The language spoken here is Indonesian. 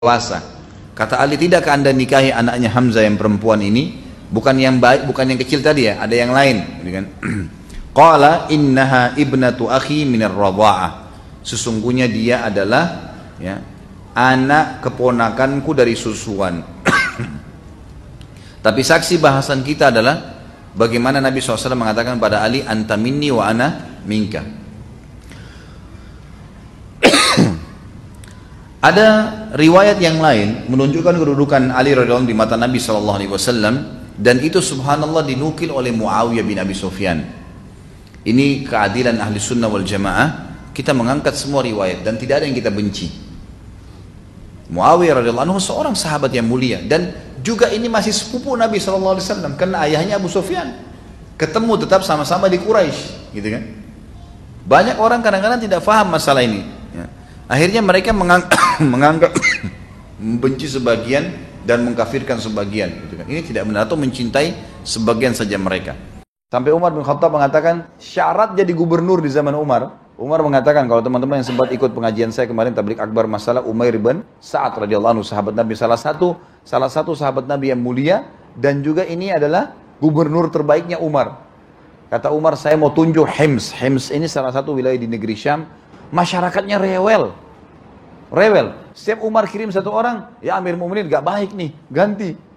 dewasa. Kata Ali, tidakkah anda nikahi anaknya Hamzah yang perempuan ini? Bukan yang baik, bukan yang kecil tadi ya, ada yang lain. Qala innaha ibnatu akhi minar radha'ah. Sesungguhnya dia adalah ya, anak keponakanku dari susuan. Tapi saksi bahasan kita adalah bagaimana Nabi SAW mengatakan pada Ali, anta minni wa ana minka. Ada riwayat yang lain menunjukkan kedudukan Ali radhiyallahu anhu di mata Nabi SAW, dan itu subhanallah dinukil oleh Muawiyah bin Abi Sufyan. Ini keadilan ahli sunnah wal jamaah. Kita mengangkat semua riwayat dan tidak ada yang kita benci. Muawiyah radhiyallahu anhu seorang sahabat yang mulia, dan juga ini masih sepupu Nabi SAW karena ayahnya Abu Sufyan. Ketemu tetap sama-sama di Quraisy, gitu kan? Banyak orang kadang-kadang tidak faham masalah ini. Ya. Akhirnya mereka menganggap membenci sebagian dan mengkafirkan sebagian, gitu kan? Ini tidak benar, atau mencintai sebagian saja mereka. Sampai Umar bin Khattab mengatakan syarat jadi gubernur di zaman Umar. Umar mengatakan, kalau teman-teman yang sempat ikut pengajian saya kemarin tablik akbar masalah Umair bin Sa'ad radhiyallahu anhu, sahabat Nabi, salah satu sahabat Nabi yang mulia, dan juga ini adalah gubernur terbaiknya Umar. Kata Umar, saya mau tunjuk Hims. Hims ini salah satu wilayah di negeri Syam. Masyarakatnya rewel. Setiap Umar kirim satu orang, ya Amir Mu'minin gak baik nih, ganti.